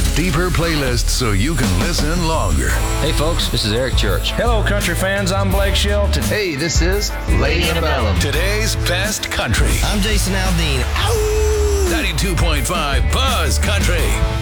deeper playlists so you can listen longer. Hey folks, this is Eric Church. Hello, country fans. I'm Blake Shelton. Hey, this is Lady Antebellum. Today's best country. I'm Jason Aldean. 92.5 Buzz Country.